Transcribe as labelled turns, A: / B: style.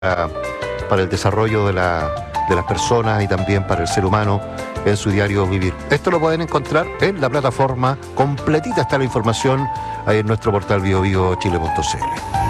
A: para el desarrollo de las personas y también para el ser humano en su diario vivir. Esto lo pueden encontrar en la plataforma completita, está la información ahí en nuestro portal biobiochile.cl.